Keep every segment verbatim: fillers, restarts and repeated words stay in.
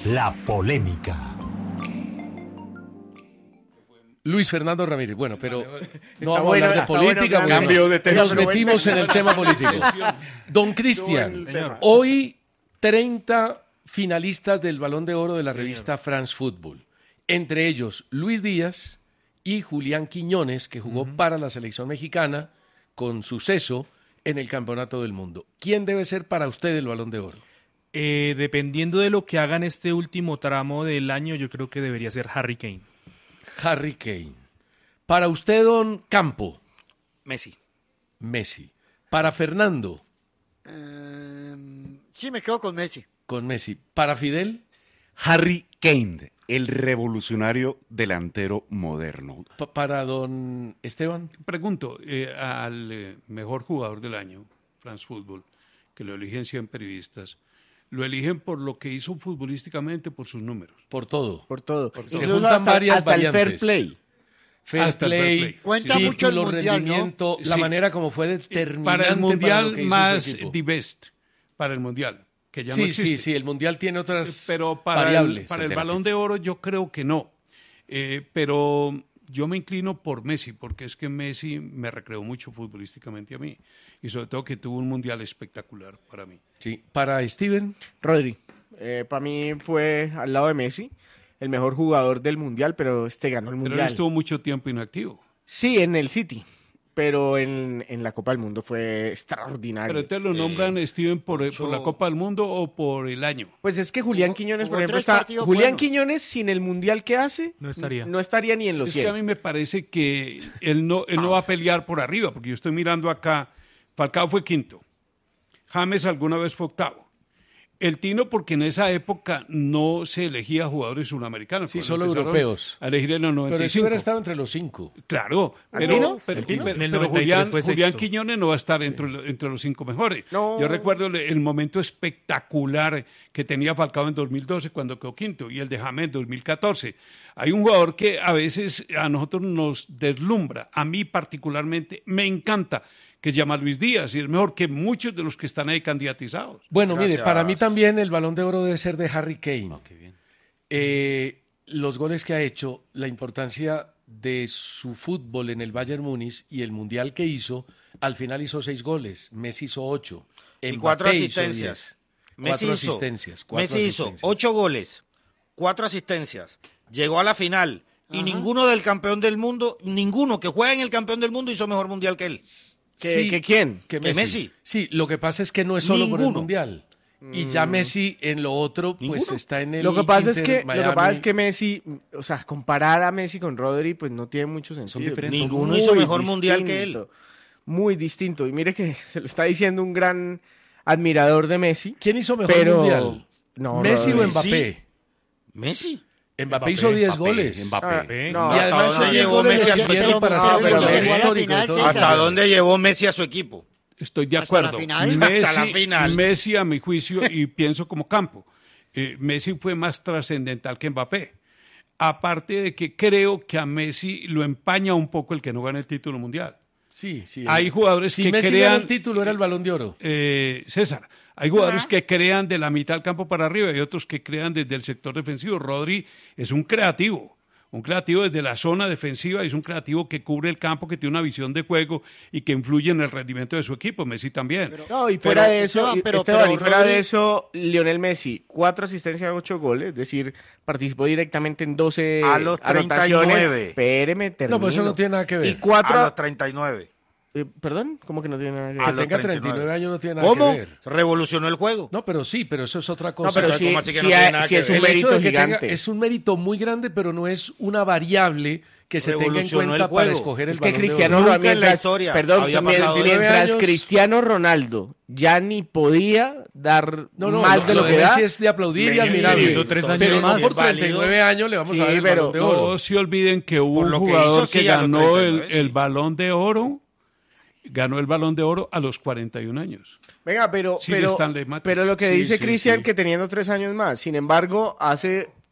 la polémica. Luis Fernando Ramírez. Bueno, pero no vamos bueno, a hablar de política. Bueno, bueno, de nos metimos en el tema político. Don Cristian, hoy treinta finalistas del Balón de Oro de la revista France Football. Entre ellos Luis Díaz y Julián Quiñones, que jugó uh-huh. para la selección mexicana con suceso en el Campeonato del Mundo. ¿Quién debe ser para usted el Balón de Oro? Eh, dependiendo de lo que haga en este último tramo del año, yo creo que debería ser Harry Kane. Harry Kane. Para usted, don Campo. Messi. Messi. Para Fernando. Uh, sí, me quedo con Messi. Con Messi. Para Fidel. Harry Kane, el revolucionario delantero moderno. Pa- para don Esteban. Pregunto eh, al eh, mejor jugador del año, France Football, que lo eligen cien periodistas. ¿Lo eligen por lo que hizo futbolísticamente, por sus números? Por todo. Por todo. Por todo. Se juntan hasta, varias hasta variantes. el fair play. Fair hasta play, el fair play. Cuenta sí. mucho el Título, mundial, rendimiento, ¿no? la Sí. manera como fue determinante para el mundial para lo que hizo más su equipo. the best, para el mundial, que ya sí, no existe. sí, sí, el mundial tiene otras pero para variables. el, para el Balón de Oro yo creo que no. Eh, pero yo me inclino por Messi, porque es que Messi me recreó mucho futbolísticamente a mí. Y sobre todo que tuvo un mundial espectacular para mí. Sí. Para Steven. Rodri. Eh, para mí fue al lado de Messi el mejor jugador del mundial, pero este ganó el Pero mundial. él estuvo mucho tiempo inactivo. Sí, en el City, pero en, en la Copa del Mundo fue extraordinario. ¿Pero te lo nombran, eh, Steven, por, mucho... por la Copa del Mundo o por el año? Pues es que Julián Quiñones, por ejemplo, está... Julián bueno. Quiñones, sin el mundial que hace, no estaría, no estaría ni en los es cien. Es que a mí me parece que él no, él no va a pelear por arriba, porque yo estoy mirando acá, Falcao fue quinto, James alguna vez fue octavo. El Tino, porque en esa época no se elegía jugadores sudamericanos. Sí, solo europeos. A elegir en los noventa y cinco. Pero eso hubiera estado entre los cinco. Claro, pero, Tino? pero, Tino? pero, pero, pero Julián, Julián Quiñones no va a estar sí. entre, entre los cinco mejores. No. Yo recuerdo el, el momento espectacular que tenía Falcao en dos mil doce cuando quedó quinto y el de James en dos mil catorce. Hay un jugador que a veces a nosotros nos deslumbra, a mí particularmente me encanta, que se llama Luis Díaz, y es mejor que muchos de los que están ahí candidatizados. Bueno, Gracias. mire, para mí también el Balón de Oro debe ser de Harry Kane. Oh, qué bien. Eh, los goles que ha hecho, la importancia de su fútbol en el Bayern Múnich y el Mundial que hizo, al final hizo seis goles, Messi hizo ocho. Y Mbappé cuatro hizo asistencias. diez. Messi Cuatro hizo, asistencias. Cuatro Messi hizo asistencias. ocho goles, cuatro asistencias, llegó a la final y Ajá. ninguno del campeón del mundo, ninguno que juega en el campeón del mundo hizo mejor mundial que él. ¿Que, Sí, que quién? Que que Messi. Messi. Sí, lo que pasa es que no es solo por el Ninguno. Mundial. Y ya Messi en lo otro, pues ¿Ninguno? está en el Lo que pasa es Inter que Miami. lo que pasa es que Messi, o sea, comparar a Messi con Rodri, pues no tiene mucho sentido. diferentes. Ninguno Muy hizo mejor mundial que él. distinto, Muy distinto. Y mire que se lo está diciendo un gran admirador de Messi. ¿Quién hizo mejor pero... mundial? No, ¿Messi Rodri. o Mbappé? Messi. Mbappé, Mbappé, hizo diez Mbappé, goles. Mbappé. Mbappé. No, Y ¿Hasta además dónde esos llegó goles Messi a le su sirvieron equipo? para No, ser el pero goleador llegó a la histórico de final, todo César. el ¿Hasta mundo. dónde llevó Messi a su equipo? Estoy de Hasta la acuerdo. final. Messi, Hasta la final. Messi, a mi juicio, y pienso como Campo, eh, Messi fue más trascendental que Mbappé. Aparte de que creo que a Messi lo empaña un poco el que no gane el título mundial. Sí, sí. Hay jugadores si que Messi crean... gana el título, era el Balón de Oro. Eh, César, hay jugadores que crean de la mitad del campo para arriba y otros que crean desde el sector defensivo. Rodri es un creativo. Un creativo desde la zona defensiva, es un creativo que cubre el campo, que tiene una visión de juego y que influye en el rendimiento de su equipo. Messi también. Pero, No, y fuera pero, de eso, Esteban, pero, Esteban, pero, y fuera Rodri- de eso, Lionel Messi, cuatro asistencias, ocho goles, es decir, participó directamente en doce A los anotaciones. treinta y nueve. Espéreme, termino. No, pues eso no tiene nada que ver. Y cuatro... A los treinta y nueve. eh, ¿Perdón? ¿Cómo que no tiene nada que A ver? los Tenga treinta y nueve. treinta y nueve años no tiene nada ¿Cómo? que ver. Revolucionó el juego. No, pero sí, pero eso es otra cosa. No, pero Entonces, sí, ¿cómo así que sí no tiene hay- nada sí que es ver? un El hecho mérito de que tenga- gigante. es un mérito muy grande, pero no es una variable que se tenga en Revolucionó el cuenta para juego. escoger el Es que Balón de Cristiano Oro. Nunca Ronaldo, en la mientras, historia perdón, había mien- pasado mientras, nueve años. Cristiano Ronaldo ya ni podía dar No, no, más lo, de lo, lo que de da. Messi es de aplaudir y Messi, admirable. viviendo tres años pero más. no por Es válido. treinta y nueve años le vamos Sí, a dar el pero Balón de Oro. No se olviden que hubo Por un lo que jugador hizo, que sí, a los ganó treinta y el, nueve, sí. el Balón de Oro, ganó el Balón de Oro a los cuarenta y un años. Venga, pero, Sigue pero, Stanley Matthews. pero lo que Sí, dice sí, Cristian, sí. que teniendo tres años más, sin embargo, hace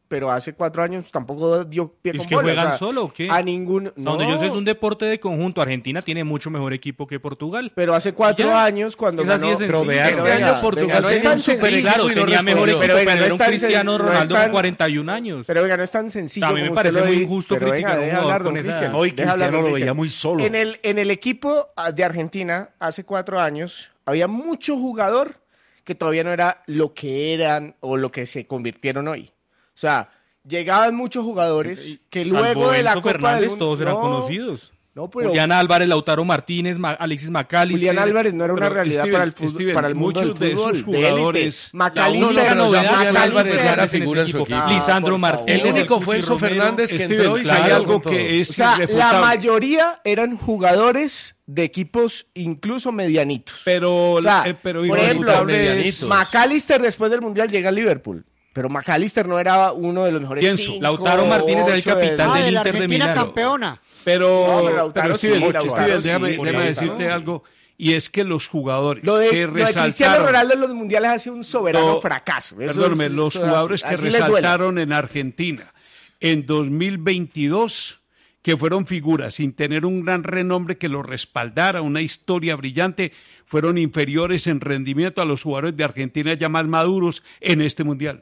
pero hace cuatro años tampoco dio pie ¿Es con que bola. juegan o sea, solo o qué? A ningún... No. Donde yo sé es un deporte de conjunto. Argentina tiene mucho mejor equipo que Portugal. Pero hace cuatro Ya. años cuando Es así ganó... de sencillo. pero vea, Este pero año venga, Portugal venga, no es tiene tan un super sencillo. equipo Claro, y no tenía mejor respondió. equipo, Pero pero, venga, no era es un tan Cristiano sen- no es Ronaldo tan- con cuarenta y un años. Pero venga, no es tan sencillo A mí me como parece usted lo muy di- injusto pero venga, criticar a un deje jugador hablar, don con esa- Cristian. Hoy deje hablar, Cristiano don lo Cristian. veía muy solo. En el, en el equipo ah, de Argentina, hace cuatro años, había mucho jugador que todavía no era lo que eran o lo que se convirtieron hoy. O sea, llegaban muchos jugadores que Salvo luego de la Enzo Copa Fernández, del Mundo... todos eran No, conocidos. No, pero Julián Álvarez, Lautaro Martínez, Ma- Alexis McAllister. Julián Álvarez no era una Pero, realidad Steven, para el fútbol, Steven, para el mundo del muchos de fútbol. esos jugadores- élite. La única Macalister, novedad de Julián Macalister Álvarez ya era en ese figura en su equipo. equipo. Ah, Lisandro por Martínez. El único fue Cuti Enzo Romero. Fernández que Steven, entró y claro, salió algo con todo. que es O sea, la irrefutable. mayoría eran jugadores de equipos incluso medianitos. Pero, O sea, eh, pero por ejemplo, irrefutable es- medianitos. Macalister después del Mundial llega al Liverpool. Pero Macalister no era uno de los mejores Pienso, cinco, Lautaro Martínez era el ocho de- capitán Ah, del de la Inter de Argentina Milano. campeona. Pero, No, pero Lautaro pero Steven, sí, Lautaro Steven, sí, déjame, por déjame ahí, decirte ¿no? algo. Y es que los jugadores Lo de, que lo de Cristiano resaltaron... Ronaldo en los mundiales ha sido un soberano No, fracaso. Eso Perdóneme, es- los eso es jugadores así, que así les duele. resaltaron en Argentina en dos mil veintidós, que fueron figuras sin tener un gran renombre que los respaldara, una historia brillante, fueron inferiores en rendimiento a los jugadores de Argentina ya más maduros en este mundial.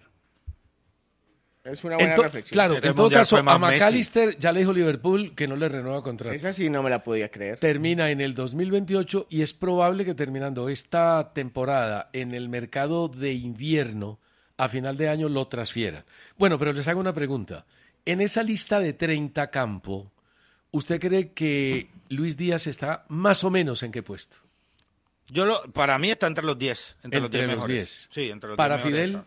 Es una buena Ento- reflexión. claro, Este en todo mundial caso, fue más a Messi. McAllister ya le dijo Liverpool que no le renueva contrato. Esa sí no me la podía creer. Termina en el dos mil veintiocho y es probable que terminando esta temporada en el mercado de invierno a final de año lo transfiera. Bueno, pero les hago una pregunta. En esa lista de treinta campo, ¿usted cree que Luis Díaz está más o menos en qué puesto? Yo lo, para mí está entre los diez. Entre, los Entre diez los mejores. diez. Sí, entre los Para diez mejores Fidel, está.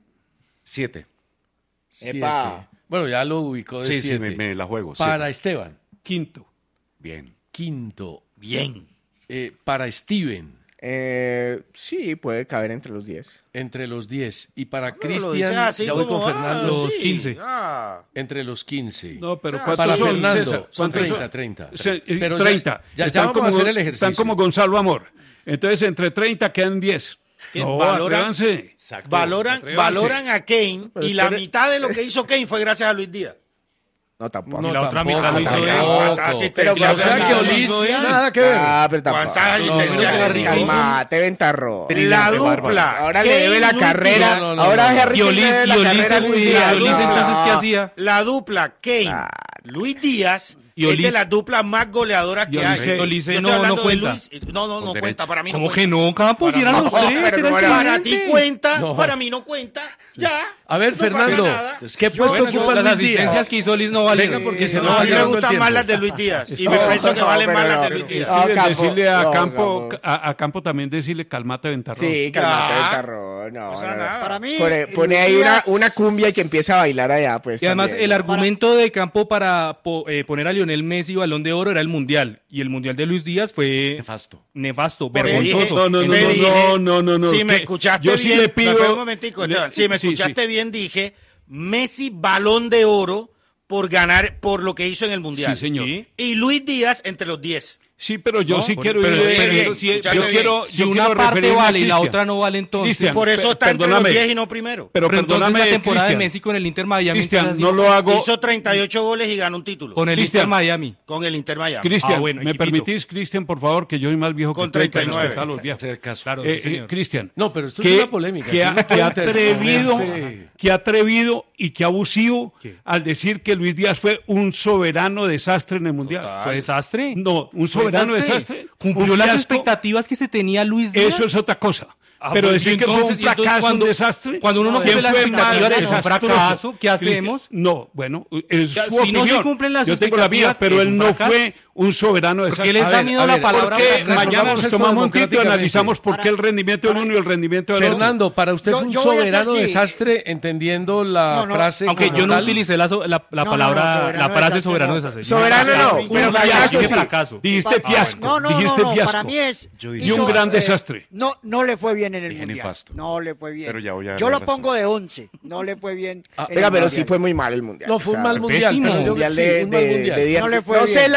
Siete. siete. Epa. Bueno, ya lo ubicó de Sí, sí, siete. me, me la juego. Para siete. Esteban, Quinto. Bien. quinto. Bien. Eh, para Steven, Eh, sí, puede caber entre los diez. entre los diez. Y para Pero lo dice Cristian, así ya voy como, con ah, Fernando, sí, quince. ah. entre los quince. No, pero Ah, ¿cuántos para son, Fernando, César? son ¿Cuántos treinta, treinta. Se- eh, Pero ya- treinta. ya- ya Están vamos a como- hacer el ejercicio. Están como Gonzalo Amor. Entonces, entre treinta quedan diez. ¿Qué? No, Valoran- atrévanse. Valoran, Atrévanse. valoran a Kane Pero y la espere- mitad de lo que hizo Kane fue gracias a Luis Díaz. No, tampoco. No, Y la otra tampoco, mitad lo hizo él. tampoco. Pero, Pero, pero, o sea pero, que pero, Olís, pero, nada que ver. Ah, pero tampoco. ¿Cuántas asistencias pero le dio? Calmate, ventarro. La dupla. Ahora le Kane, debe la Luis carrera. Díaz. No, no, Ahora no, no. Harry Y Kane Olís, le debe y la Olís, carrera a Luis y Díaz. Olís, No. entonces, ¿qué hacía? La dupla Kane, Ah, Luis Díaz, Y es de Olís- las duplas más goleadoras Y que Olís- hay. Olís Yo estoy no- no hablando de cuenta. Luis- No, no, no Con cuenta. derecho. Para mí no ¿Cómo cuenta. que no, Campos? Si eran los no, tres, pero era ¿cómo el era? Para ti cliente. cuenta, No. para mí no cuenta. Ya. A ver, no pasa Fernando, nada. ¿qué puesto Bueno, ocupa las Luis asistencias Díaz? que hizo Olís no valen. Venga, porque se No, nos a va mí me acabando el gustan más tiempo. las de Luis Díaz. Y No, me pienso que no, valen pero más no, las de pero- Luis Díaz. No, Steven, Campo, decirle a no, Campo, Campo. a, a Campo también decirle calmate, ventarrón. Sí, calmate, Ya. ventarro. No, pasa no, no. nada. Para mí, Pone, pone Luis ahí una, Díaz- una cumbia y que empiece a bailar allá, pues. Y además también. el argumento de Campo para po- eh, poner a Lionel Messi Balón de Oro era el Mundial. Y el Mundial de Luis Díaz fue Nefasto. nefasto, Por ahí dije- vergonzoso. No, no, te no, dije, no, no, no, no, Si me que- escuchaste yo sí bien, le pido- espera un momentico, le- Esteban. Si me sí, escuchaste sí. bien, dije Messi Balón de Oro por ganar, por lo que hizo en el Mundial. Sí, señor. Sí. Y Luis Díaz entre los diez. Sí, pero yo No, sí por- quiero pero- ir de- pero- yo pero si- quiero, pero quiero, Si yo una quiero parte referirme a vale y la Cristian. otra no vale, entonces. Cristian, Por eso pe- está entre perdóname. los diez y no primero. Pero Pero entonces perdóname, la temporada Cristian. de Messi con el Inter Miami. Cristian, entonces, no lo hago. Hizo treinta y ocho goles y ganó un título. Con el Cristian. Inter Miami. Con el Inter Miami. Cristian, Ah, bueno, ¿me equipito. permitís, Cristian, por favor, que yo soy más viejo Con que tú, hay que treinta y nueve. respetar a los viejos. Hacer caso. Claro, Eh, sí, señor. eh, Cristian. No, pero esto que- es una polémica. Que, aquí ha, no que puede atrevido, interponerse. que atrevido y que abusivo ¿Qué? al decir que Luis Díaz fue un soberano desastre en el Mundial. ¿Fue desastre? No, un ¿Fue soberano desastre. ¿Cumplió un las fiasco. expectativas que se tenía Luis Díaz? Eso es otra cosa. Ah, pero pues, decir y que fue un entonces- y entonces fracaso, cuando- un desastre. cuando uno no ¿quién cumple las fue expectativas más de un desastroso? fracaso, ¿qué Cristian, hacemos? No, bueno, es Ya, su si no opinión. se cumplen las Yo tengo la mía, expectativas, pero ¿es él un no fracaso? fue un soberano ¿Por desastre. qué les A da ver, miedo a la ver, palabra Porque fracaso? resolvamos mañana nos esto tomamos un tinto y democráticamente. analizamos por qué el rendimiento del uno y el rendimiento del otro. Fernando, para usted Yo- fue un yo voy a hacer soberano así. desastre entendiendo la No, no, frase Aunque como yo no tal. utilicé la, so- la, la No, no, palabra, no, soberano la frase desastre, soberano no. desastre. Soberano no, Fracaso. pero Un fracaso dije sí. fracaso. Dijiste Pa- fiasco, No, no, dijiste no, no, fiasco. para mí es... Yo dije- Y un hizo, gran eh, desastre. No, no le fue bien en el Dije Mundial. nefasto. No le fue bien. Pero ya voy a Yo dar lo la pongo de once. No le fue bien. Ah, en Venga, el pero Mundial. sí fue muy mal el mundial. No, fue O un sea, mal mundial. pésimo. pero yo- mundial sí, de, un mal de- mundial. de Díaz. No le fue No sé bien. la Lo- expresión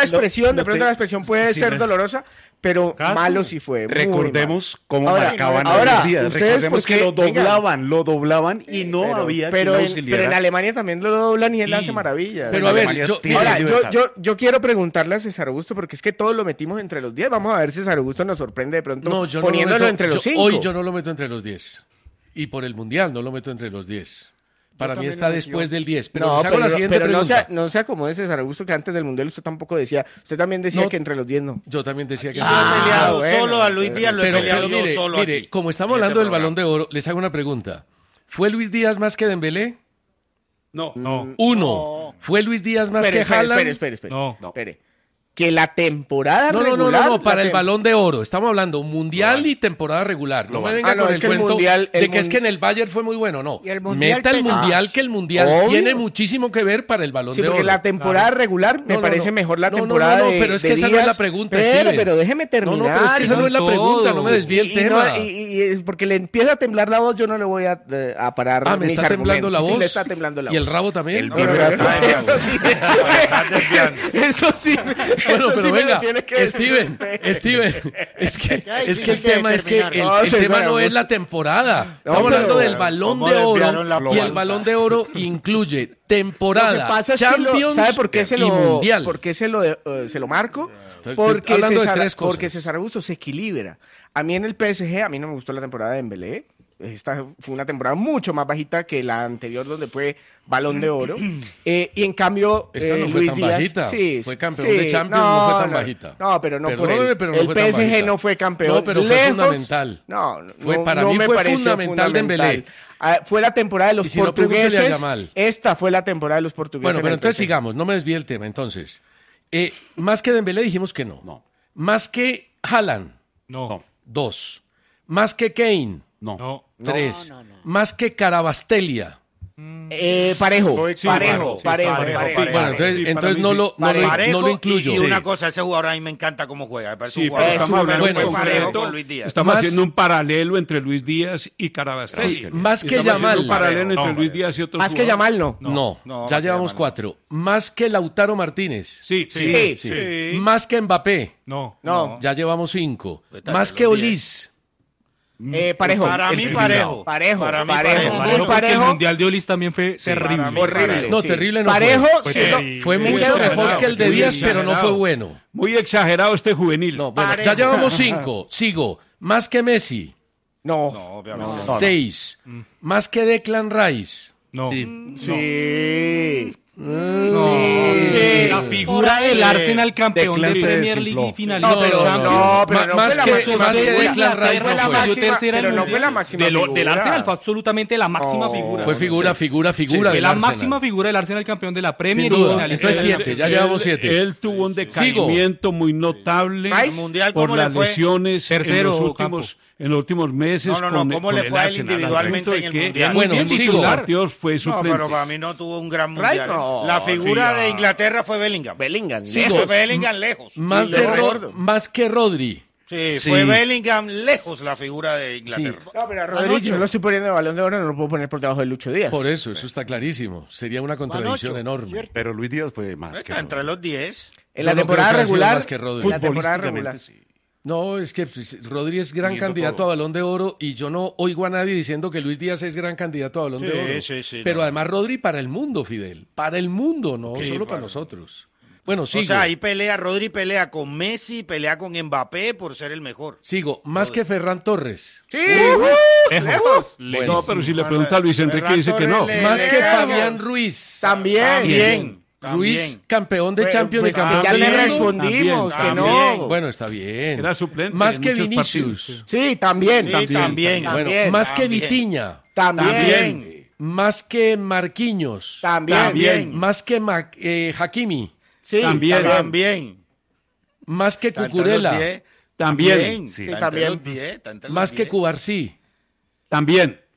expresión, de No pronto te- la expresión puede sí, ser re- dolorosa, pero ¿Caso? malo sí fue. muy Recordemos cómo Ahora, marcaban ahora, los días. ustedes Recordemos porque- que lo venga. doblaban, lo doblaban y no Pero- había pero, quien en, auxiliara. pero en Alemania también lo doblan y él Y- hace maravillas. Pero a ver, Alemania yo, tiene mira, Ahora, yo, libertad. yo, yo quiero preguntarle a César Augusto, porque es que todos lo metimos entre los diez. Vamos a ver si César Augusto nos sorprende de pronto no, yo no poniéndolo lo meto- entre los yo- cinco. Hoy yo no lo meto entre los diez. Y por el Mundial no lo meto entre los diez. Para mí también está lo metí después once. del diez. Pero no, les hago pero, la siguiente pero no, pregunta. sea, no sea como ese César Augusto que antes del Mundial usted tampoco decía. Usted también decía No. que entre los diez no. Yo también decía que... Yo he peleado bueno, solo a Luis Díaz, lo he pero, peleado pero yo mire, solo mire, aquí. como estamos en hablando este del Balón programa. de Oro, les hago una pregunta. ¿Fue Luis Díaz más que Dembélé? No. No, Uno. ¿Fue Luis Díaz más Espere, que espere, Haaland? espere, espere, espere. no. Espere. Que la temporada No, no, no, regular... no, no, para la el tem- Balón de Oro. Estamos hablando mundial y temporada regular. No me venga Ah, no, con es el que el cuento mundial- el de que es mun- que en el Bayern fue muy bueno. No, Y el mundial meta el pesa mundial más. que el mundial Obvio. tiene muchísimo que ver para el Balón Sí, de porque Oro. la temporada regular me No, no, parece no. mejor la No, no, temporada no, no, de pero es que de esa no es Díaz. la pregunta, Pero, Steven. pero déjeme terminar. No, no, pero es que esa no es la Todo. pregunta, no me desvíe el Y- y tema. no, y, y es porque le empieza a temblar la voz, yo no le voy a, eh, a parar Ah, me mis está temblando la argumentos. voz. Sí, le está temblando la ¿Y el voz. rabo también? El No, no, no, Vibra eso sí, time. eso sí. Eso sí. Bueno, eso pero sí me lo venga, tiene que decir Steven, usted. Steven, es que, Ya es que el difícil de tema es que el, determinar. No, el César tema no es Augusto. la temporada. No, Estamos hablando pero- del Balón ¿Cómo de desviaron Oro la y el global? Balón de Oro incluye Lo que temporada, pasa es que lo- Champions ¿sabe por qué se y lo, Mundial. por qué se lo, eh, se lo marco? Estoy- estoy Porque hablando de César, tres cosas. porque César Augusto se equilibra. A mí en el P S G, a mí no me gustó la temporada de Dembélé. Esta fue una temporada mucho más bajita que la anterior donde fue Balón de Oro. Eh, y en cambio, Esta eh, no fue Luis tan Díaz, bajita. sí, Fue campeón sí, de Champions, no, fue tan bajita. No, pero no por Perdóneme, él. pero no el fue tan P S G bajita. no fue campeón. No, pero fue Lejos. fundamental. No, no, Fue- para no mí me fue pareció fundamental Dembélé. Ah, fue la temporada de los Y si no, pregúntele a portugueses. Yamal. Esta fue la temporada de los portugueses. Bueno, en pero el entonces P S G. sigamos, no me desvíe el tema. Entonces, eh, más que Dembélé dijimos que no. No. Más que Haaland, No, No. dos. Más que Kane, No. no. tres. no, no. Más que Carabastelia. Eh, parejo, Sí, parejo, sí, parejo, parejo, parejo. parejo. Bueno, entonces, Sí, para entonces mí no, sí. lo, no, lo, Parejo no lo incluyo. Y, y Sí. una cosa, ese jugador a mí me encanta cómo juega. Me parece Sí, un pero jugador estamos bueno, hablando bueno, en parejo concreto, con Luis Díaz. estamos Más- haciendo un paralelo entre Luis Díaz y Carabastelia. Sí, más que Estamos haciendo Yamal. un paralelo entre No, Luis Díaz y otros Más que jugadores. Yamal, no. No, No, ya más que llevamos Yamal. cuatro. Más que Lautaro Martínez. Sí, Sí, Sí. Sí. Más que Mbappé. No. No. Ya llevamos cinco. Pues está Más entre que los diez. Olis. Eh, parejo. Para El mí eliminado. parejo. Parejo, Para mí parejo. parejo. Muy Parejo, porque parejo. el Mundial de Olis también fue terrible. para mí Horrible. parejo. No, sí. terrible no Parejo, fue. sí, Fue no. terrible. Fue Muy mucho exagerado, mejor que el de muy Díaz, pero no fue exagerado. bueno. Muy exagerado este juvenil. No, bueno, Parejo. ya llevamos cinco. Sigo. Más que Messi. No. No, obviamente. Seis. Más que Declan Rice. No. Sí. Sí. La figura del Arsenal campeón de Declan se Premier League desinfló. y finalista No, pero de no, Champions. pero Ma- no más fue la que- máxima más que figura. Declan Rice fue no la fue. máxima, tercera en pero el no fue la Mundial. máxima De lo- figura. Del Arsenal fue absolutamente la máxima No, figura. Fue figura, figura, figura. Fue del la Arsenal. máxima figura del Arsenal campeón de la Premier Sin y duda. finalista Entonces de- siete, ya llevamos siete. Él, él tuvo un decaimiento muy notable Rice. ¿El Mundial por cómo le las fue? lesiones Tercero, en los Campo. últimos en los últimos meses. No, no, no, con- ¿cómo con le el fue a él Arsenal, individualmente al en el punto de que Mundial? Bueno, en muchos sigo. partidos fue No, suplente. pero para mí no tuvo un gran Rice, mundial. no. La figura Sí, de ah. Inglaterra fue Bellingham. Bellingham. Sí, lejos. dos. Bellingham lejos. Más, Y de luego Ro- gordo. más que Rodri. Sí, Sí. fue Bellingham lejos la figura de Inglaterra. No, pero a Rodri yo lo estoy poniendo de Balón de Oro, no lo puedo poner por debajo de Lucho Díaz. Por eso, eso está clarísimo. Sería una contradicción ocho, enorme. ¿cierto? Pero Luis Díaz fue más que Está entre Rodri. los diez. En Yo la no temporada creo que haya sido regular, más que Rodri. en la temporada Futbolísticamente, regular. sí. No, es que pues, Rodri es gran Teniendo candidato todo. a Balón de Oro y yo no oigo a nadie diciendo que Luis Díaz es gran candidato a Balón de Sí, Oro. sí, sí, Pero no. además Rodri para el mundo, Fidel. Para el mundo, no Sí, solo para para- nosotros. Bueno, O sigo. sea, ahí pelea, Rodri pelea con Messi, pelea con Mbappé por ser el mejor. Sigo. Más que Ferran Torres. Sí, uh, lejos. Bueno. No, pero si le pregunta a Luis Enrique Ferran dice que no. Torres le- Más que lejos. Fabián Ruiz. También. También. Ruiz, también. campeón de Pues- Champions pues y campeón ya del le mundo. respondimos que También, no. también. Bueno, está bien. Era suplente Más en que muchos Vinicius. partidos. Sí, también. Sí, también. también. Bueno, También, más que también. Vitiña. También. También. Más que Marquinhos. También. También. Más que Ma- eh, Hakimi. Sí, También. También. Más que Está entre Cucurella. los diez. También. También. Sí. Está También. entre los diez, está entre los Más que diez. Cubarsí. También.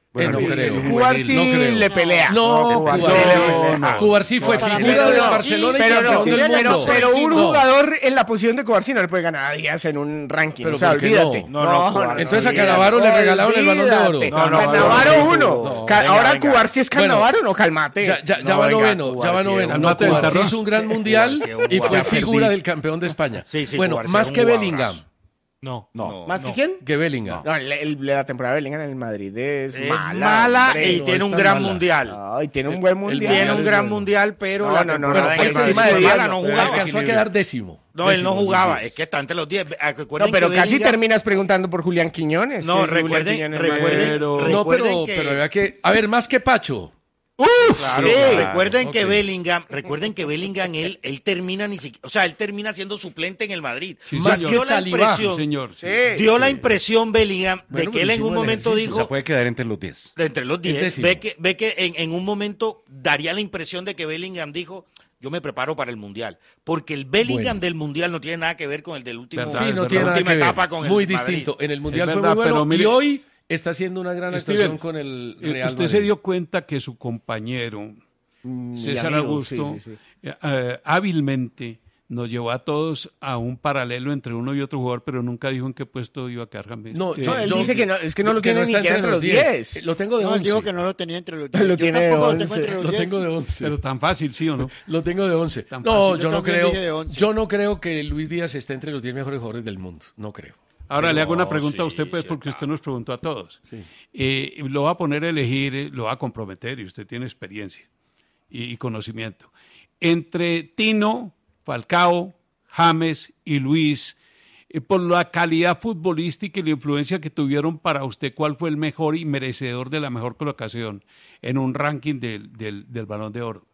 Eh, no creo. Cubarsí No creo. le pelea. No, No, Cubarsí Cubarsí le le pelea. pelea. Cubarsí fue para mí figura no, del no. Barcelona y Pero no, campeón del pero, mundo. pero un No. jugador en la posición de Cubarsí no le puede ganar a Díaz en un ranking. Pero o sea, ¿por qué olvídate. no? No, no, Cubarsí. Entonces a Cannavaro le regalaron el Balón de Oro. Olvídate. No, no, Cannavaro no, uno. no. Ca- Venga, Ahora venga. Cubarsí es Bueno, Cannavaro, no, calmate. Ya, ya, ya No, va venga, noveno, ya Cubarsí va es noveno. un No, mate de Cubarsí terror. hizo un gran mundial Cubarsí es un y fue jugadorazo. figura del campeón de España. Sí, sí, Bueno, Cubarsí más es un que jugadorazo. Bellingham. No. No. ¿Más que quién? Que Bellingham. No, el- el- la temporada de Bellingham en el Madrid es Es mala. mala hombre. y no, tiene es un tan gran mala. mundial. Ay, tiene un buen El- el mundial. Tiene un es gran bueno. mundial, pero No, la no, no, temporada no, en por el encima Madrid de es Díaz, mala, no. no Pero jugaba. alcanzó a quedar décimo. No, él no Décimo, jugaba. Luis Es que está entre los diez. No, Recuerden pero que casi Bellingham- terminas preguntando por Julián Quiñones. No, que es Julián recuerden, Quiñones, recuerden, Pero- Díaz. No, recuerden pero, que... pero había que... A ver, más que Pacho. Claro, Sí. recuerden que Ok. Bellingham, recuerden que Bellingham él, él termina ni siquiera, o sea, él termina siendo suplente en el Madrid. Sí, Más señor. que dio la Saliba. impresión, Sí, señor. sí. Sí. dio la impresión Bellingham de Bueno, que él pero en un hicimos el momento ejercicio, O sea, dijo, puede quedar entre los diez. de entre los diez, décimo. ve que, ve que en, en un momento daría la impresión de que Bellingham dijo, yo me preparo para el Mundial, porque el Bellingham Bueno. del Mundial no tiene nada que ver con el del último, Verdad, Sí, es no verdad. tiene la nada última que ver. etapa con el Muy Madrid. distinto. En el Mundial Es fue verdad, muy bueno pero mire- y hoy está haciendo una gran actuación Steven, con el eh, Real usted Madrid. se dio cuenta que su compañero, Mm, César mi amigo, Augusto, sí, sí, sí. eh, eh, hábilmente nos llevó a todos a un paralelo entre uno y otro jugador, pero nunca dijo en qué puesto iba a quedar James. No, Que- No, él Yo- dice que no, es que no lo que tiene no ni está siquiera entre entre los diez. Eh, Lo tengo de No, él dijo once. que no lo tenía entre los diez. Lo Yo tiene de tampoco lo once. tengo entre los Lo diez. tengo de once. Pero tan fácil, ¿sí o no? Lo tengo de once. Tan No, fácil. yo Yo no también creo. dije de once. Yo no creo que Luis Díaz esté entre los diez mejores jugadores del mundo. No creo. Ahora le hago una No, pregunta a sí, usted, pues, sí, porque claro. usted nos preguntó a todos. Sí. Eh, lo va a poner a elegir, eh, lo va a comprometer y usted tiene experiencia y, y conocimiento. Entre Tino, Falcao, James y Luis, eh, por la calidad futbolística y la influencia que tuvieron para usted, ¿cuál fue el mejor y merecedor de la mejor colocación en un ranking del, del, del Balón de Oro?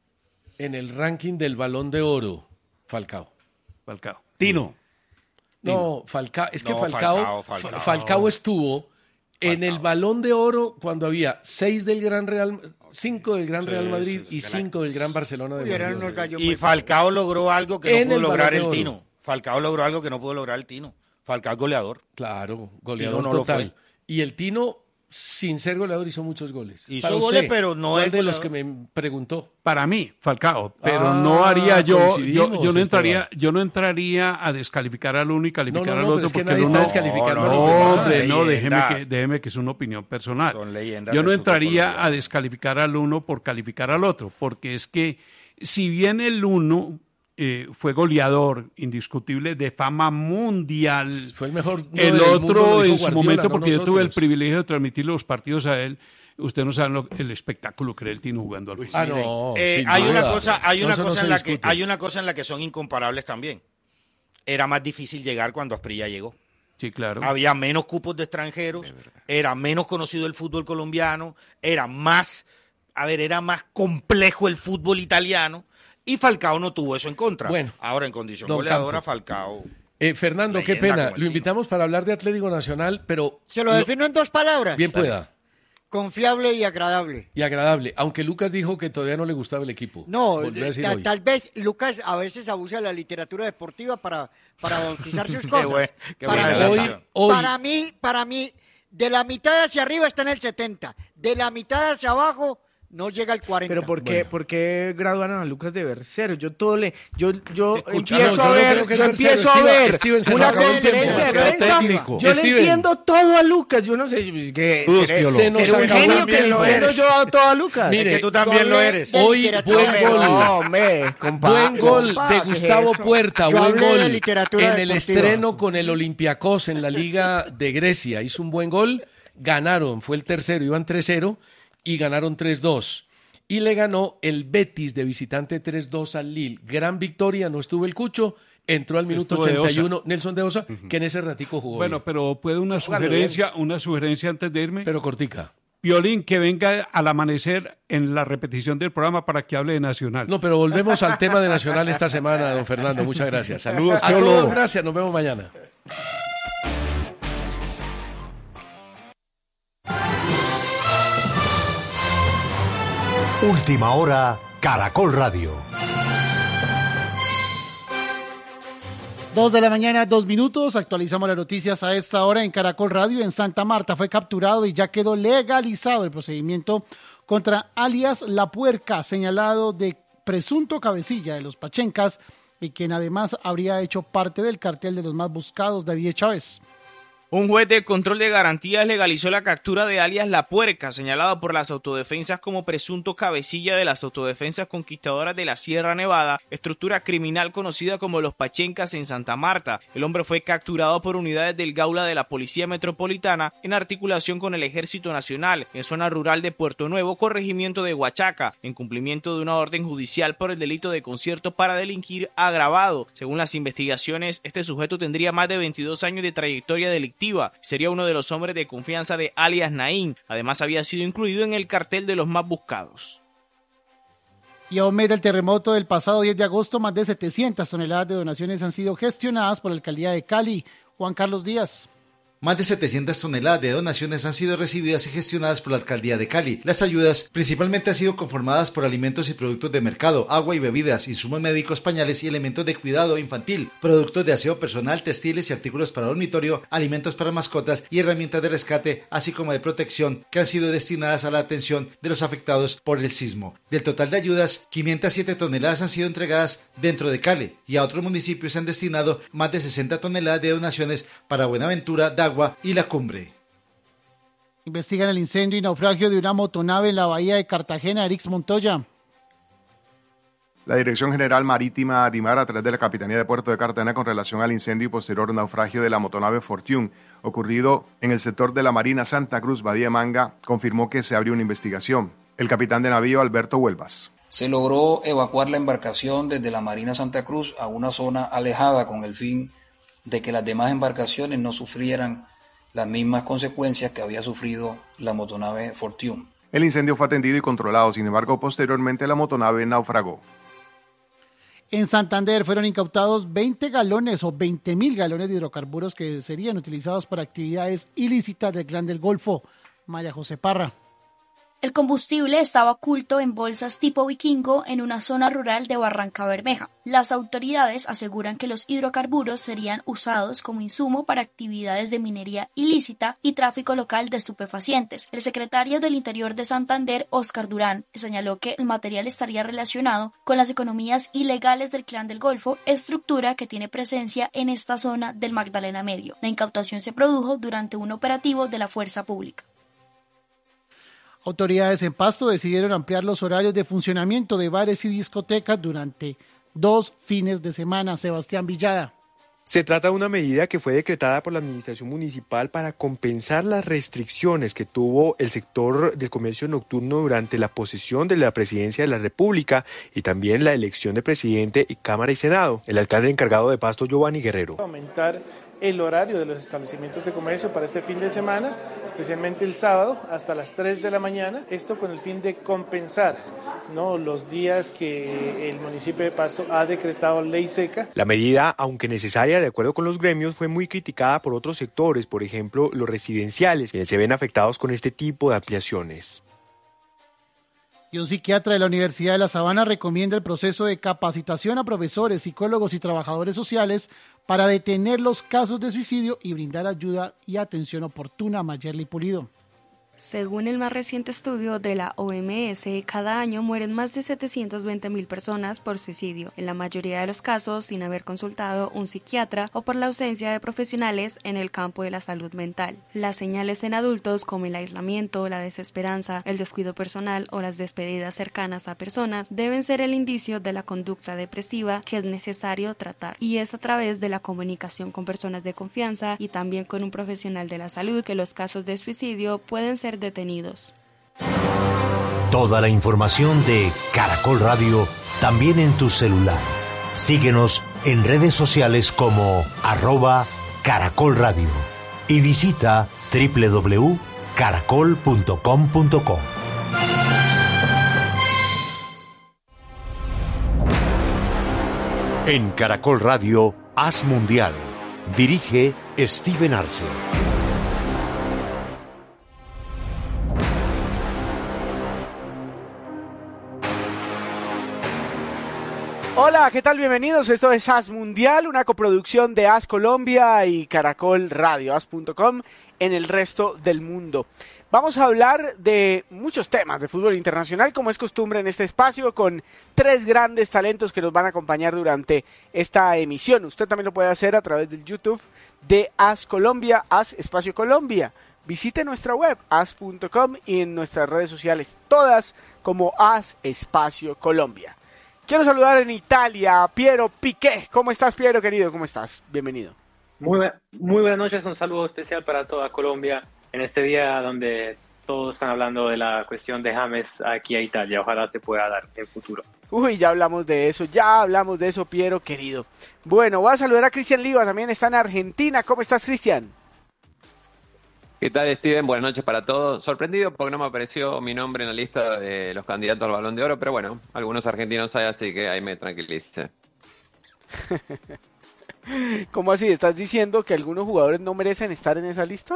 En el ranking del Balón de Oro, Falcao. Falcao. Tino. No, Falcao, es que No, Falcao, Falcao, Fa- Falcao. Falcao estuvo en el Balón de Oro cuando había seis del Gran Real, cinco del Gran Real Madrid y cinco del Gran Barcelona de Uy, eran Guardiola. unos gallos Y muy- Falcao logró algo que En no el pudo lograr Balón de el Oro. Tino. Falcao logró algo que no pudo lograr el Tino. Falcao es goleador. Claro, goleador Tino no lo total. fue. Y el Tino, sin ser goleador, hizo muchos goles. Hizo Para goles, usted, pero no ¿cuál es de los goleador? que me preguntó? Para mí, Falcao, pero Ah, no haría yo, yo, coincidimos, yo no entraría, Esteban. yo no entraría a descalificar al uno y calificar No, no, al no, pero otro es que porque nadie el está uno- descalificando No, a no, los demás. hombre, no, Son déjeme leyendas. que, déjeme que es una opinión personal. Son leyendas Yo no del fútbol entraría colombiano. a descalificar al uno por calificar al otro, porque es que si bien el uno eh, fue goleador indiscutible de fama mundial, Fue el mejor. no, el del mundo, otro lo dijo en su Guardiola, momento, no porque yo tuve el nosotros. privilegio de transmitir los partidos a él, usted no sabe lo- el espectáculo que era el Tino jugando al fútbol. Ah, no. Eh, sin hay duda. una cosa, hay No, una eso no cosa se en la que, discute. hay una cosa en la que son incomparables también. Era más difícil llegar cuando Asprilla llegó. Sí, claro. Había menos cupos de extranjeros, era menos conocido el fútbol colombiano, era más, a ver, era más complejo el fútbol italiano y Falcao no tuvo eso en contra. Bueno, ahora en condición don goleadora, Campo. Falcao. Eh, Fernando, qué Leyenda pena. como el Lo Tino. invitamos para hablar de Atlético Nacional, pero Se lo defino en dos palabras. bien pueda Confiable y agradable. y agradable. Aunque Lucas dijo que todavía no le gustaba el equipo. No, Volvió a decir ta- hoy. tal vez Lucas a veces abusa de la literatura deportiva para, para bautizar sus Qué cosas. buen- qué para, buena mí, Hoy, relación. hoy, para mí, para mí, de la mitad hacia arriba está en el setenta, de la mitad hacia abajo no llega al cuarenta. Pero ¿por qué, Bueno. ¿por qué graduaron a Lucas de versero? Yo todo le, yo, yo Escucha, empiezo no, a yo no ver, creo que yo es empiezo versero, a Steven- ver Steven, se nos una acabó el tiempo. conferencia de Demasiado prensa. técnico. Yo le Steven. entiendo todo a Lucas. Yo no sé, es que Tú, seré, Esquiolo. Se nos seré un acabó genio el que le tiempo. entiendo yo a todo a Lucas. Mire, Es que tú también lo hablé eres. de Hoy, literatura buen deportiva. gol. No, hombre, compa, Buen gol compa, de ¿qué es Gustavo eso? Puerta, Yo buen hablé de gol literatura en el deportiva. estreno con el Olympiacos en la Liga de Grecia. Hizo un buen gol, ganaron, fue el tercero, iban tres cero y ganaron tres dos. Y le ganó el Betis de visitante tres dos al Lille. Gran victoria, no estuvo el Cucho, entró al minuto Estuvo de ochenta y uno Nelson de Osa, que en ese ratico jugó Bueno, bien. pero puede una Jugando sugerencia, una sugerencia antes de irme. Pero cortica. Piolín, que venga al amanecer en la repetición del programa para que hable de Nacional. No, pero volvemos al tema de Nacional esta semana, don Fernando. Muchas gracias. Saludos, a Piolo. todos, gracias. Nos vemos mañana. Última hora, Caracol Radio. Dos de la mañana, dos minutos. Actualizamos las noticias a esta hora en Caracol Radio. En Santa Marta fue capturado y ya quedó legalizado el procedimiento contra alias La Puerca, señalado de presunto cabecilla de los Pachencas y quien además habría hecho parte del cartel de los más buscados, David Chávez. Un juez de control de garantías legalizó la captura de alias La Puerca, señalado por las autodefensas como presunto cabecilla de las autodefensas conquistadoras de la Sierra Nevada, estructura criminal conocida como los Pachencas en Santa Marta. El hombre fue capturado por unidades del Gaula de la Policía Metropolitana en articulación con el Ejército Nacional en zona rural de Puerto Nuevo, corregimiento de Huachaca, en cumplimiento de una orden judicial por el delito de concierto para delinquir agravado. Según las investigaciones, este sujeto tendría más de veintidós años de trayectoria delictiva. Sería uno de los hombres de confianza de alias Naín. Además, había sido incluido en el cartel de los más buscados. Y a un mes del terremoto del pasado diez de agosto, más de setecientas toneladas de donaciones han sido gestionadas por la Alcaldía de Cali. Juan Carlos Díaz. Más de setecientas toneladas de donaciones han sido recibidas y gestionadas por la Alcaldía de Cali. Las ayudas principalmente han sido conformadas por alimentos y productos de mercado, agua y bebidas, insumos médicos, pañales y elementos de cuidado infantil, productos de aseo personal, textiles y artículos para dormitorio, alimentos para mascotas y herramientas de rescate, así como de protección, que han sido destinadas a la atención de los afectados por el sismo. Del total de ayudas, quinientas siete toneladas han sido entregadas dentro de Cali y a otros municipios se han destinado más de sesenta toneladas de donaciones para Buenaventura, Dagua y La Cumbre. Investigan el incendio y naufragio de una motonave en la bahía de Cartagena. Erix Montoya. La Dirección General Marítima DIMAR, a través de la Capitanía de Puerto de Cartagena, con relación al incendio y posterior naufragio de la motonave Fortune, ocurrido en el sector de la Marina Santa Cruz, Bahía de Manga, confirmó que se abrió una investigación. El capitán de navío, Alberto Huelvas. Se logró evacuar la embarcación desde la Marina Santa Cruz a una zona alejada con el fin de que las demás embarcaciones no sufrieran las mismas consecuencias que había sufrido la motonave Fortune. El incendio fue atendido y controlado, sin embargo, posteriormente la motonave naufragó. En Santander fueron incautados veinte galones o veinte mil galones de hidrocarburos que serían utilizados para actividades ilícitas del Clan del Golfo. María José Parra. El combustible estaba oculto en bolsas tipo vikingo en una zona rural de Barranca Bermeja. Las autoridades aseguran que los hidrocarburos serían usados como insumo para actividades de minería ilícita y tráfico local de estupefacientes. El secretario del Interior de Santander, Óscar Durán, señaló que el material estaría relacionado con las economías ilegales del Clan del Golfo, estructura que tiene presencia en esta zona del Magdalena Medio. La incautación se produjo durante un operativo de la Fuerza Pública. Autoridades en Pasto decidieron ampliar los horarios de funcionamiento de bares y discotecas durante dos fines de semana. Sebastián Villada. Se trata de una medida que fue decretada por la administración municipal para compensar las restricciones que tuvo el sector del comercio nocturno durante la posesión de la presidencia de la República y también la elección de presidente y Cámara y Senado. El alcalde encargado de Pasto, Giovanni Guerrero. Aumentar el horario de los establecimientos de comercio para este fin de semana, especialmente el sábado hasta las tres de la mañana, esto con el fin de compensar, ¿no?, los días que el municipio de Pasto ha decretado ley seca. La medida, aunque necesaria de acuerdo con los gremios, fue muy criticada por otros sectores, por ejemplo los residenciales, quienes se ven afectados con este tipo de ampliaciones. Y un psiquiatra de la Universidad de La Sabana recomienda el proceso de capacitación a profesores, psicólogos y trabajadores sociales para detener los casos de suicidio y brindar ayuda y atención oportuna. Mayerly Pulido. Según el más reciente estudio de la O M S, cada año mueren más de setecientas veinte mil personas por suicidio, en la mayoría de los casos sin haber consultado un psiquiatra o por la ausencia de profesionales en el campo de la salud mental. Las señales en adultos como el aislamiento, la desesperanza, el descuido personal o las despedidas cercanas a personas deben ser el indicio de la conducta depresiva que es necesario tratar, y es a través de la comunicación con personas de confianza y también con un profesional de la salud que los casos de suicidio pueden ser detenidos. Toda la información de Caracol Radio también en tu celular. Síguenos en redes sociales como arroba Caracol Radio y visita doble u doble u doble u punto caracol punto com punto co. En Caracol Radio, Haz Mundial. Dirige Steven Arce. Hola, ¿qué tal? Bienvenidos. Esto es A S Mundial, una coproducción de A S Colombia y Caracol Radio, A S punto com en el resto del mundo. Vamos a hablar de muchos temas de fútbol internacional, como es costumbre en este espacio, con tres grandes talentos que nos van a acompañar durante esta emisión. Usted también lo puede hacer a través del YouTube de A S Colombia, A S Espacio Colombia. Visite nuestra web, A S punto com, y en nuestras redes sociales, todas como A S Espacio Colombia. Quiero saludar en Italia a Piero Piqué. ¿Cómo estás, Piero, querido? ¿Cómo estás? Bienvenido. Muy, muy buenas noches, un saludo especial para toda Colombia en este día donde todos están hablando de la cuestión de James aquí a Italia. Ojalá se pueda dar en el futuro. Uy, ya hablamos de eso, ya hablamos de eso, Piero, querido. Bueno, voy a saludar a Cristian Liva, también está en Argentina. ¿Cómo estás, Cristian? ¿Qué tal, Steven? Buenas noches para todos. Sorprendido porque no me apareció mi nombre en la lista de los candidatos al Balón de Oro, pero bueno, algunos argentinos hay, así que ahí me tranquilicé. ¿Cómo así? ¿Estás diciendo que algunos jugadores no merecen estar en esa lista?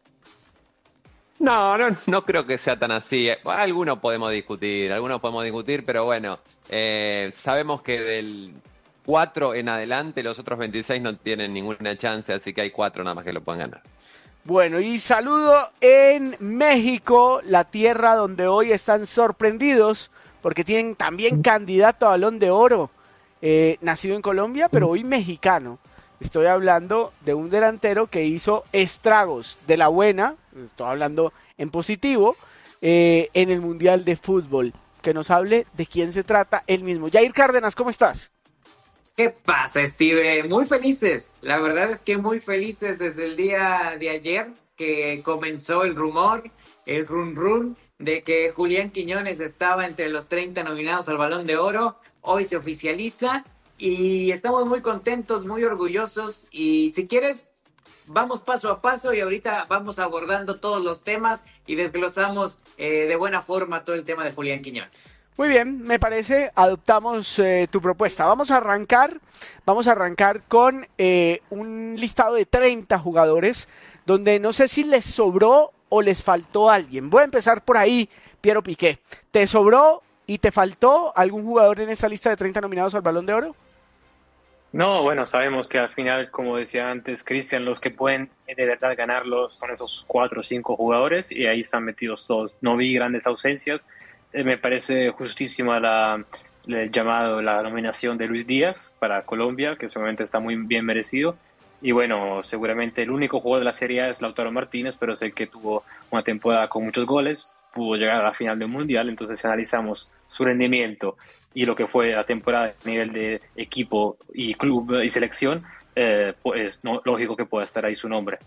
No, no, no creo que sea tan así. Algunos podemos discutir, algunos podemos discutir, pero bueno, eh, sabemos que del cuatro en adelante los otros veintiséis no tienen ninguna chance, así que hay cuatro nada más que lo pueden ganar. Bueno, y saludo en México, la tierra donde hoy están sorprendidos porque tienen también candidato a Balón de Oro, eh, nacido en Colombia, pero hoy mexicano. Estoy hablando de un delantero que hizo estragos de la buena, estoy hablando en positivo, eh, en el Mundial de Fútbol. Que nos hable de quién se trata él mismo. Jair Cárdenas, ¿cómo estás? ¿Qué pasa, Steve? Muy felices. La verdad es que muy felices desde el día de ayer que comenzó el rumor, el run run, de que Julián Quiñones estaba entre los treinta nominados al Balón de Oro. Hoy se oficializa y estamos muy contentos, muy orgullosos. Y si quieres, vamos paso a paso y ahorita vamos abordando todos los temas y desglosamos eh, de buena forma todo el tema de Julián Quiñones. Muy bien, me parece, adoptamos eh, tu propuesta. Vamos a arrancar, vamos a arrancar con eh, un listado de treinta jugadores, donde no sé si les sobró o les faltó alguien. Voy a empezar por ahí, Piero Piqué. ¿Te sobró y te faltó algún jugador en esta lista de treinta nominados al Balón de Oro? No, bueno, sabemos que al final, como decía antes Cristian, los que pueden de verdad ganarlo son esos cuatro o cinco jugadores y ahí están metidos todos. No vi grandes ausencias. Me parece justísima la, el llamado, la nominación de Luis Díaz para Colombia, que seguramente está muy bien merecido. Y bueno, seguramente el único jugador de la Serie A es Lautaro Martínez, pero es el que tuvo una temporada con muchos goles, pudo llegar a la final del Mundial. Entonces, si analizamos su rendimiento y lo que fue la temporada a nivel de equipo y club y selección, eh, pues no, lógico que pueda estar ahí su nombre.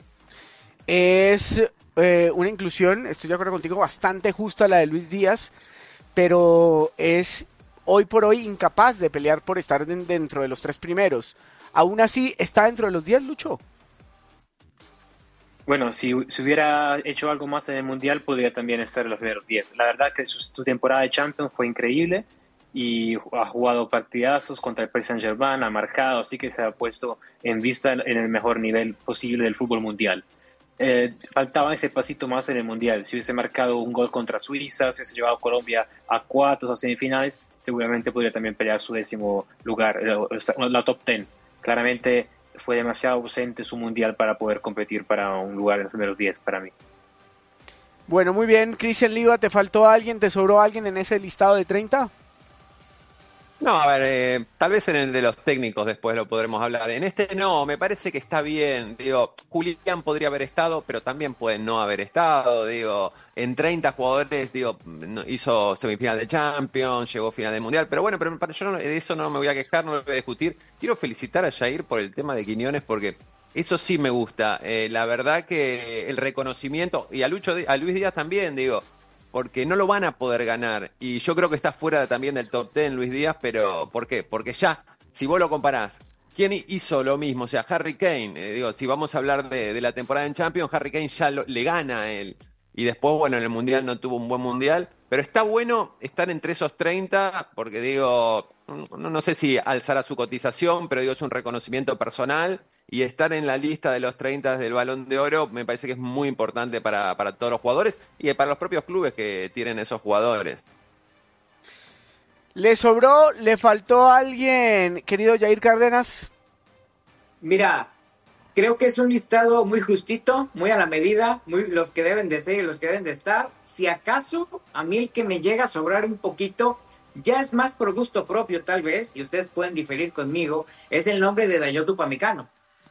Es eh, una inclusión, estoy de acuerdo contigo, bastante justa la de Luis Díaz, pero es hoy por hoy incapaz de pelear por estar de, dentro de los tres primeros. Aún así, ¿está dentro de los diez, Lucho? Bueno, si, si hubiera hecho algo más en el Mundial, podría también estar en los primeros diez. La verdad que su, su temporada de Champions fue increíble y ha jugado partidazos contra el Paris Saint-Germain, ha marcado, así que se ha puesto en vista en el mejor nivel posible del fútbol mundial. Eh, faltaba ese pasito más en el Mundial. Si hubiese marcado un gol contra Suiza, si hubiese llevado a Colombia a cuartos o semifinales, seguramente podría también pelear su décimo lugar, la, la top ten. Claramente fue demasiado ausente su Mundial para poder competir para un lugar en los primeros diez para mí. Bueno, muy bien. Cristian Liva, ¿te faltó alguien, te sobró alguien en ese listado de treinta? No, a ver, eh, tal vez en el de los técnicos después lo podremos hablar. En este no, me parece que está bien. Digo, Julián podría haber estado, pero también puede no haber estado. Digo, en treinta jugadores, digo, hizo semifinal de Champions, llegó a final del Mundial. Pero bueno, pero yo no, de eso no me voy a quejar, no lo voy a discutir. Quiero felicitar a Jair por el tema de Quiñones porque eso sí me gusta. Eh, la verdad que el reconocimiento, y a, Lucho, a Luis Díaz también, digo, porque no lo van a poder ganar. Y yo creo que está fuera también del top ten Luis Díaz, pero ¿por qué? Porque ya, si vos lo comparás, ¿quién hizo lo mismo? O sea, Harry Kane, eh, digo, si vamos a hablar de, de la temporada en Champions, Harry Kane ya lo, le gana a él. Y después, bueno, en el Mundial no tuvo un buen Mundial, pero está bueno estar entre esos treinta, porque digo, no, no sé si alzará su cotización, pero digo, es un reconocimiento personal. Y estar en la lista de los treinta del Balón de Oro me parece que es muy importante para, para todos los jugadores y para los propios clubes que tienen esos jugadores. ¿Le sobró, le faltó a alguien, querido Jair Cárdenas? Mira, creo que es un listado muy justito, muy a la medida, muy los que deben de ser y los que deben de estar. Si acaso, a mí el que me llega a sobrar un poquito, ya es más por gusto propio tal vez, y ustedes pueden diferir conmigo, es el nombre de Dayot Upamecano.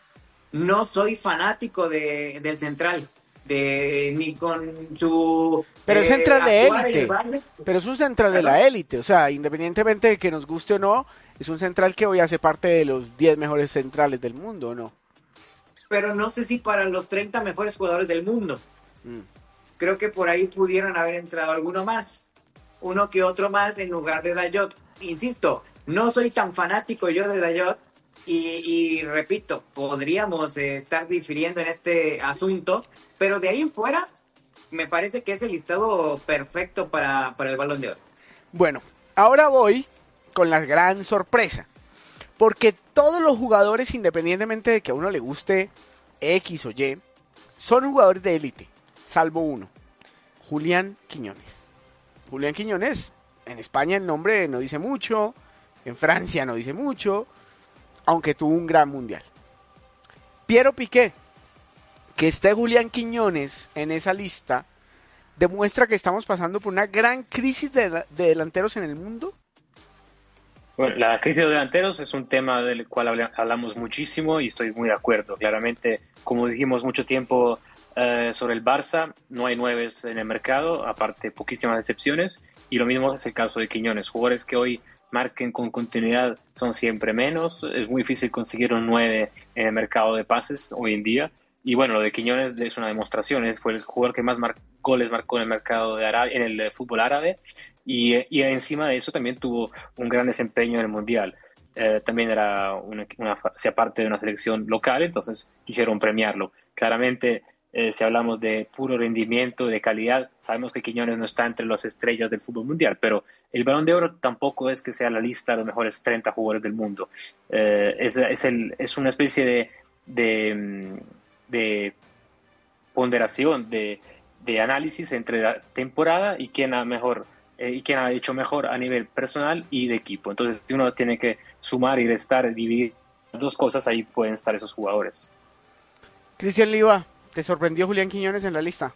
No soy fanático de, del central, de ni con su... Pero es eh, central de actuar en el élite, baile. pero es un central de la élite, o sea, independientemente de que nos guste o no, es un central que hoy hace parte de los diez mejores centrales del mundo, ¿o no? Pero no sé si para los treinta mejores jugadores del mundo. Mm. Creo que por ahí pudieron haber entrado alguno más. Uno que otro más en lugar de Dayot. Insisto, no soy tan fanático yo de Dayot. Y, y repito, podríamos eh, estar difiriendo en este asunto. Pero de ahí en fuera, me parece que es el listado perfecto para, para el Balón de Oro. Bueno, ahora voy con la gran sorpresa. Porque todos los jugadores, independientemente de que a uno le guste X o Y, son jugadores de élite, salvo uno, Julián Quiñones. Julián Quiñones, en España el nombre no dice mucho, en Francia no dice mucho, aunque tuvo un gran mundial. Piero Piqué, que esté Julián Quiñones en esa lista, demuestra que estamos pasando por una gran crisis de, de delanteros en el mundo. Bueno, la crisis de delanteros es un tema del cual habla- hablamos muchísimo y estoy muy de acuerdo. Claramente, como dijimos mucho tiempo eh, sobre el Barça, no hay nueves en el mercado, aparte poquísimas excepciones, y lo mismo es el caso de Quiñones. Jugadores que hoy marquen con continuidad son siempre menos, es muy difícil conseguir un nueve en el mercado de pases hoy en día, y bueno, lo de Quiñones es una demostración, él fue el jugador que más mar- goles marcó en el mercado de Arabia, en el eh, fútbol árabe, y, y encima de eso también tuvo un gran desempeño en el Mundial. Eh, también era una, una, hacía parte de una selección local, entonces quisieron premiarlo. Claramente, eh, si hablamos de puro rendimiento, de calidad, sabemos que Quiñones no está entre las estrellas del fútbol mundial, pero el Balón de Oro tampoco es que sea la lista de los mejores treinta jugadores del mundo. Eh, es, es, el, es una especie de, de, de ponderación, de, de análisis entre la temporada y quién ha mejor eh, y quién ha hecho mejor a nivel personal y de equipo. Entonces, si uno tiene que sumar y restar, dividir las dos cosas, ahí pueden estar esos jugadores. Cristian Liva, ¿te sorprendió Julián Quiñones en la lista?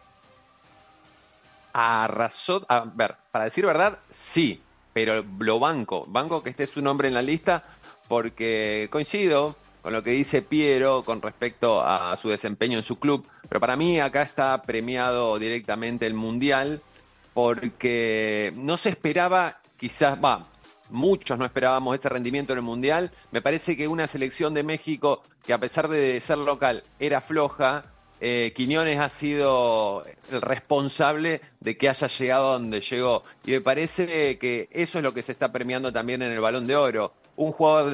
Arrasó, a ver, para decir verdad, sí, pero lo banco, banco que esté su nombre en la lista porque coincido con lo que dice Piero con respecto a su desempeño en su club, pero para mí acá está premiado directamente el Mundial porque no se esperaba, quizás, va, muchos no esperábamos ese rendimiento en el Mundial. Me parece que una selección de México que a pesar de ser local era floja, eh, Quiñones ha sido el responsable de que haya llegado a donde llegó. Y me parece que eso es lo que se está premiando también en el Balón de Oro. Un jugador